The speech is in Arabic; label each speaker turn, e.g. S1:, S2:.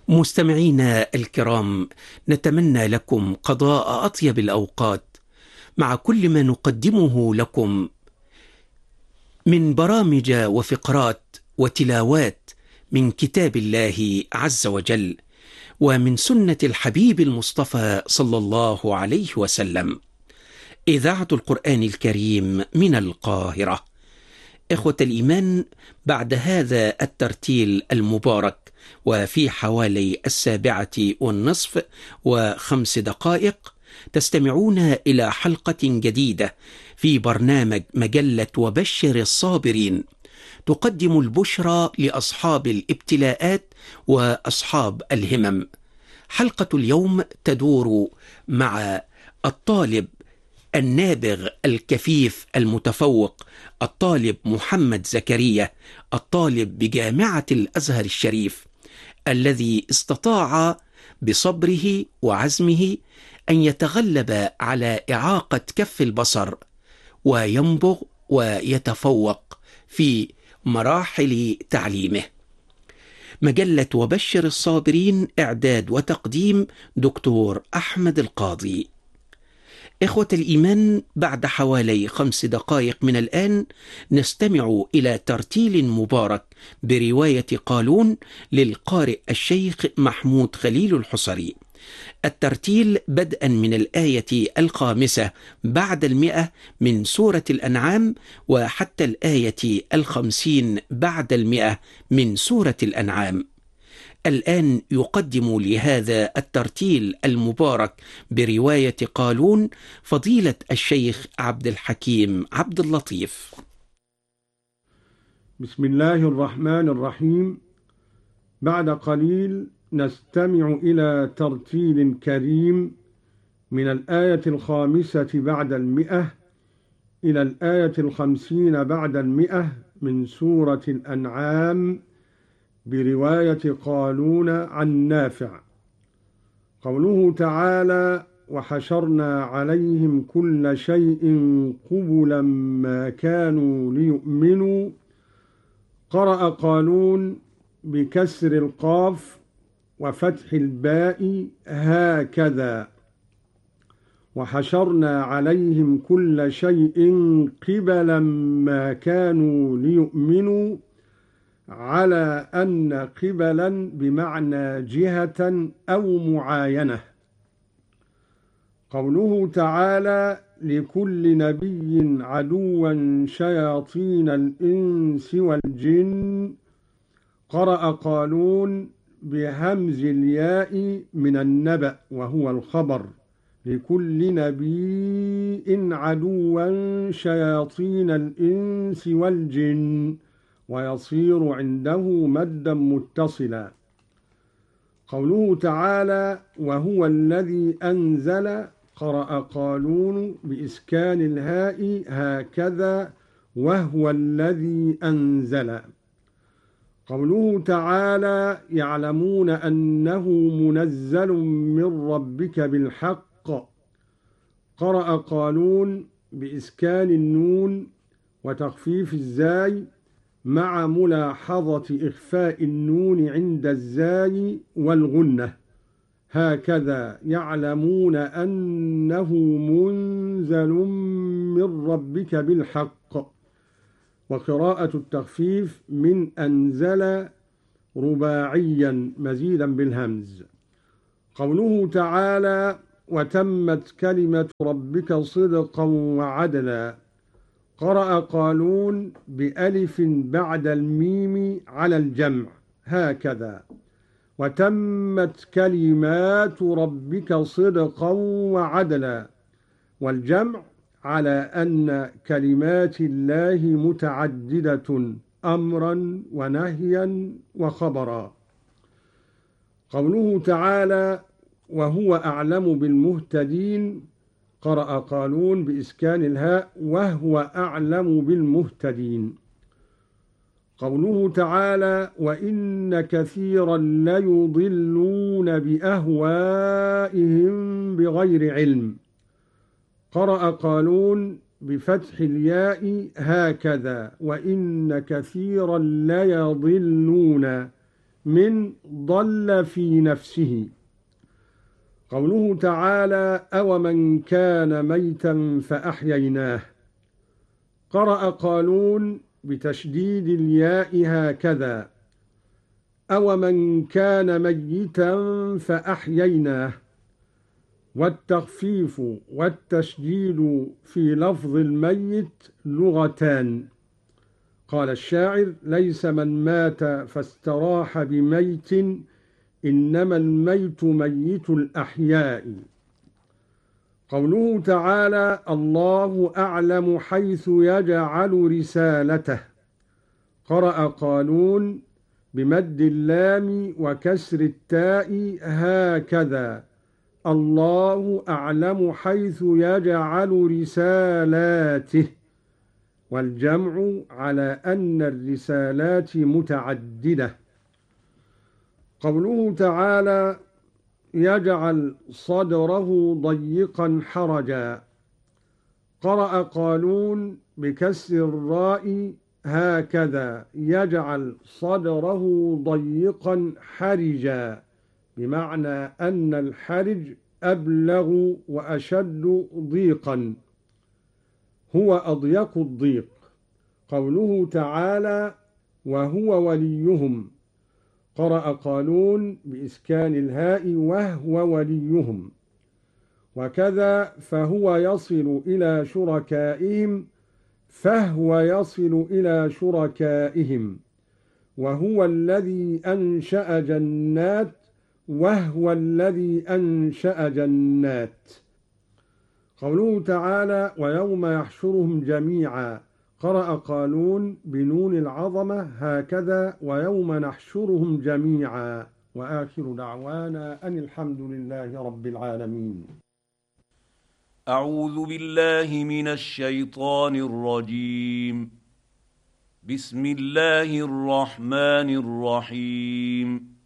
S1: مستمعينا الكرام، نتمنى لكم قضاء أطيب الأوقات مع كل ما نقدمه لكم من برامج وفقرات وتلاوات من كتاب الله عز وجل ومن سنة الحبيب المصطفى صلى الله عليه وسلم. إذاعة القرآن الكريم من القاهرة. إخوة الإيمان، بعد هذا الترتيل المبارك وفي حوالي 7:30 و5 دقائق تستمعون إلى حلقة جديدة في برنامج مجلة وبشر الصابرين، تقدم البشرى لأصحاب الابتلاءات وأصحاب الهمم. حلقة اليوم تدور مع الطالب النابغ الكفيف المتفوق، الطالب محمد زكريا، الطالب بجامعة الأزهر الشريف، الذي استطاع بصبره وعزمه أن يتغلب على إعاقة كف البصر وينبغ ويتفوق في مراحل تعليمه. مجلة وبشر الصابرين، إعداد وتقديم دكتور أحمد القاضي. إخوة الإيمان، بعد حوالي 5 دقائق من الآن نستمع إلى ترتيل مبارك برواية قالون للقارئ الشيخ محمود خليل الحصري. الترتيل بدءا من الآية 5 بعد 100 من سورة الأنعام وحتى الآية 50 بعد 100 من سورة الأنعام. الآن يقدم لهذا الترتيل المبارك برواية قالون فضيلة الشيخ عبد الحكيم عبد اللطيف.
S2: بسم الله الرحمن الرحيم. بعد قليل نستمع إلى ترتيل كريم من الآية 5 بعد 100 إلى الآية 50 بعد 100 من سورة الأنعام برواية قالون عن نافع. قوله تعالى: وحشرنا عليهم كل شيء قبلا ما كانوا ليؤمنوا. قرأ قالون بكسر القاف وفتح الباء هكذا: وحشرنا عليهم كل شيء قبلا ما كانوا ليؤمنوا، على أن قبلا بمعنى جهة أو معاينة. قوله تعالى: لكل نبي عدوا شياطين الإنس والجن. قرأ قالون بهمز الياء من النبأ وهو الخبر: لكل نبي عدوا شياطين الإنس والجن، ويصير عنده مدا متصلا. قوله تعالى: وهو الذي أنزل. قرأ قالون بإسكان الهاء هكذا: وهو الذي أنزل. قوله تعالى: يعلمون أنه منزل من ربك بالحق. قرأ قالون بإسكان النون وتخفيف الزاي مع ملاحظة إخفاء النون عند الزاي والغنة، هكذا: يعلمون أنه منزل من ربك بالحق. وقراءة التخفيف من أنزل رباعيا مزيدا بالهمز. قوله تعالى: وتمت كلمة ربك صدقا وعدلا. قرأ قالون بألف بعد الميم على الجمع، هكذا: وتمت كلمات ربك صدقا وعدلا، والجمع على أن كلمات الله متعددة أمرا ونهيا وخبرا. قوله تعالى: وهو أعلم بالمهتدين. قرأ قالون بإسكان الهاء: وهو أعلم بالمهتدين. قوله تعالى: وإن كثيرا ليضلون بأهوائهم بغير علم. قرأ قالون بفتح الياء هكذا: وإن كثيرا ليضلون من ضل في نفسه. قوله تعالى أومن كان ميتا فأحييناه، قرأ قالون بتشديد الياء هكذا أومن كان ميتا فأحييناه، والتخفيف والتشديد في لفظ الميت لغتان. قال الشاعر ليس من مات فاستراح بميت، إنما الميت ميت الأحياء. قوله تعالى الله أعلم حيث يجعل رسالته، قرأ قالون بمد اللام وكسر التاء هكذا الله أعلم حيث يجعل رسالاته، والجمع على أن الرسالات متعددة. قوله تعالى يجعل صدره ضيقا حرجا، قرأ قالون بكسر الراء هكذا يجعل صدره ضيقا حرجا، بمعنى أن الحرج أبلغ وأشد ضيقا، هو أضيق الضيق. قوله تعالى وهو وليهم، قرأ قالون بإسكان الهاء وهو وليهم، وكذا فهو يصل إلى شركائهم فهو يصل إلى شركائهم، وهو الذي أنشأ جنات وهو الذي أنشأ جنات. قوله تعالى ويوم يحشرهم جميعا، قرأ قالون بنون العظمة هكذا ويوم نحشرهم جميعا. وآخر دعوانا أن الحمد لله رب العالمين.
S3: أعوذ بالله من الشيطان الرجيم. بسم الله الرحمن الرحيم.